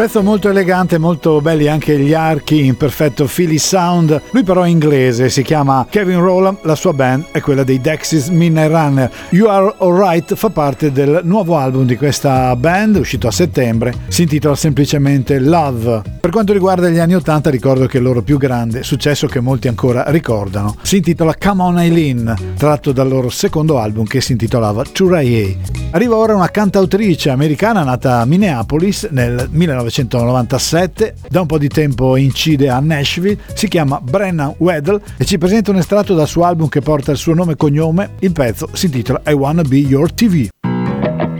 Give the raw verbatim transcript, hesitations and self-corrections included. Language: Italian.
Pezzo molto elegante, molto belli anche gli archi in perfetto Philly sound. Lui però è inglese, si chiama Kevin Rowland, la sua band è quella dei Dexys Midnight Runner. You Are Alright fa parte del nuovo album di questa band, uscito a settembre, si intitola semplicemente Love. Per quanto riguarda gli anni ottanta, ricordo che il loro più grande successo, che molti ancora ricordano, si intitola Come On Eileen, tratto dal loro secondo album che si intitolava Turaye. Arriva ora una cantautrice americana nata a Minneapolis nel millenovecentonovantasette, da un po' di tempo incide a Nashville, si chiama Brenna Weddle e ci presenta un estratto dal suo album che porta il suo nome e cognome. Il pezzo si intitola I Wanna Be Your T V.